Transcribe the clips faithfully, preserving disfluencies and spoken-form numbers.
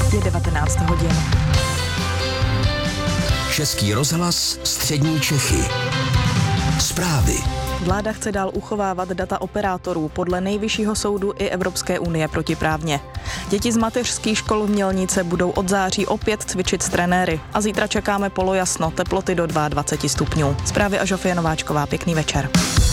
Je devatenáct hodin. Český rozhlas Střední Čechy. Zprávy. Vláda chce dál uchovávat data operátorů, podle Nejvyššího soudu i Evropské unie protiprávně. Děti z mateřských škol v Mělnice budou od září opět cvičit s trenéry. A zítra čekáme polojasno, teploty do dvacet dva stupňů. Zprávy a Žofie Nováčková, pěkný večer.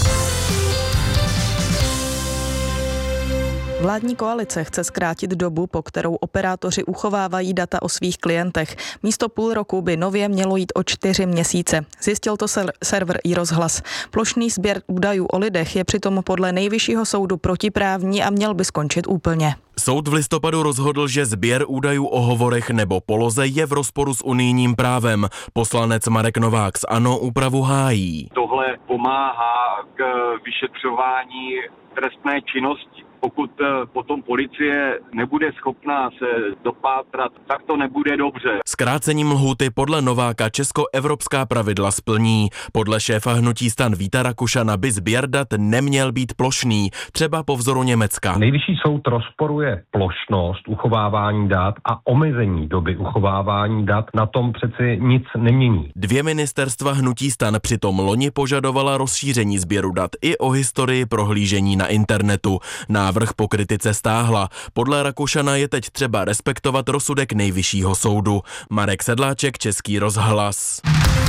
Vládní koalice chce zkrátit dobu, po kterou operátoři uchovávají data o svých klientech. Místo půl roku by nově mělo jít o čtyři měsíce. Zjistil to server iRozhlas. Plošný sběr údajů o lidech je přitom podle Nejvyššího soudu protiprávní a měl by skončit úplně. Soud v listopadu rozhodl, že sběr údajů o hovorech nebo poloze je v rozporu s unijním právem. Poslanec Marek Novák z ANO úpravu hájí. Tohle pomáhá k vyšetřování trestné činnosti. Pokud potom policie nebude schopná se dopátrat, tak to nebude dobře. Zkrácením lhůty podle Nováka česko-evropská pravidla splní. Podle šéfa hnutí STAN Víta Rakušana by sběr dat neměl být plošný, třeba po vzoru Německa. Nejvyšší soud rozporuje plošnost uchovávání dat a omezení doby uchovávání dat, na tom přeci nic nemění. Dvě ministerstva hnutí STAN přitom loni požadovala rozšíření sběru dat i o historii prohlížení na internetu. Návrh po kritice stáhla. Podle Rakušana je teď třeba respektovat rozsudek Nejvyššího soudu. Marek Sedláček, Český rozhlas.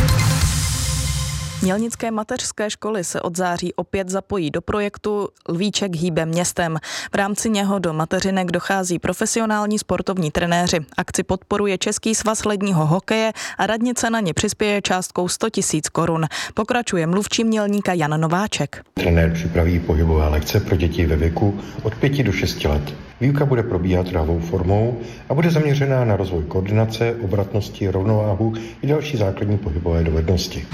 Mělnické mateřské školy se od září opět zapojí do projektu Lvíček hýbe městem. V rámci něho do mateřinek dochází profesionální sportovní trenéři. Akci podporuje Český svaz ledního hokeje a radnice na ně přispěje částkou sto tisíc korun. Pokračuje mluvčí Mělníka Jan Nováček. Trenér připraví pohybové lekce pro děti ve věku od pěti do šesti let. Výuka bude probíhat novou formou a bude zaměřená na rozvoj koordinace, obratnosti, rovnováhu i další základní pohybové dovednosti.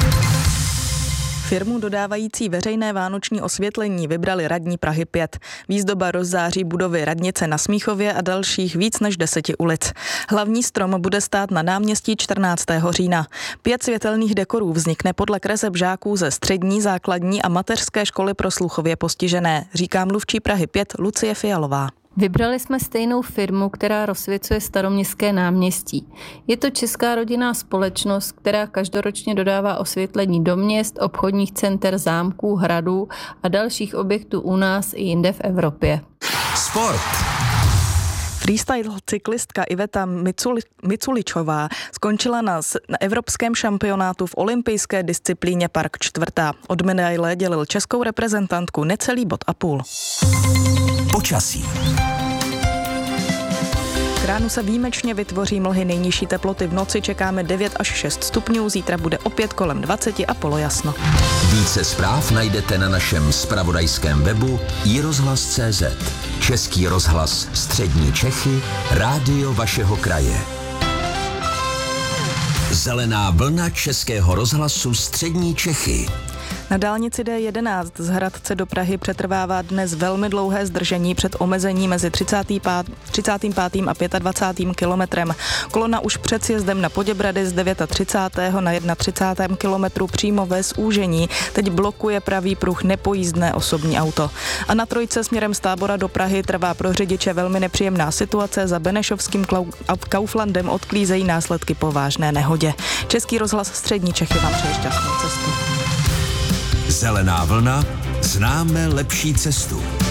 Firmu dodávající veřejné vánoční osvětlení vybrali radní Prahy pět. Výzdoba rozzáří budovy radnice na Smíchově a dalších víc než deseti ulic. Hlavní strom bude stát na náměstí čtrnáctého října. Pět světelných dekorů vznikne podle kreseb žáků ze střední, základní a mateřské školy pro sluchově postižené, říká mluvčí Prahy pět Lucie Fialová. Vybrali jsme stejnou firmu, která rozsvěcuje Staroměstské náměstí. Je to česká rodinná společnost, která každoročně dodává osvětlení do měst, obchodních center, zámků, hradů a dalších objektů u nás i jinde v Evropě. Sport. Freestyle cyklistka Iveta Miculi, Miculičová skončila na, na evropském šampionátu v olympijské disciplíně park čtvrtá. Od medaile dělil českou reprezentantku necelý bod a půl. Počasí. K ránu se výjimečně vytvoří mlhy, nejnižší teploty v noci čekáme devět až šest stupňů, zítra bude opět kolem dvacet a polojasno. Více zpráv najdete na našem zpravodajském webu i rozhlas tečka cé zet. Český rozhlas Střední Čechy, rádio vašeho kraje. Zelená vlna Českého rozhlasu Střední Čechy. Na dálnici D jedenáct z Hradce do Prahy přetrvává dnes velmi dlouhé zdržení před omezení mezi třicátým pátým a dvacátým pátým kilometrem. Kolona už před sjezdem na Poděbrady z třicátého devátého na třicátém prvním kilometru přímo ve zúžení teď blokuje pravý pruh nepojízdné osobní auto. A na trojce směrem z Tábora do Prahy trvá pro řidiče velmi nepříjemná situace. Za Benešovským Kauflandem odklízejí následky po vážné nehodě. Český rozhlas Střední Čechy vám přeje šťastnou cestu. Zelená vlna, známe lepší cestu.